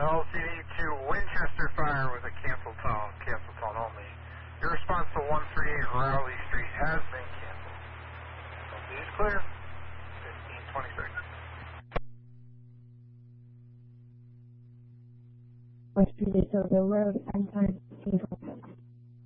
LCD to Winchester Fire with a cancel tone only. Your response to 138 Rowley Street has been canceled. LCD is clear. 1526. West Street, Soto Road, and time 1526.